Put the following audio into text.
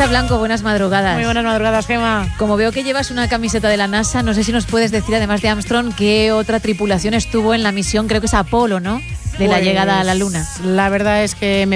Isa Blanco, buenas madrugadas. Muy buenas madrugadas, Gemma. Como veo que llevas una camiseta de la NASA, no sé si nos puedes decir, además de Armstrong, qué otra tripulación estuvo en la misión, creo que es Apolo, ¿no? De la llegada a la Luna. La verdad es que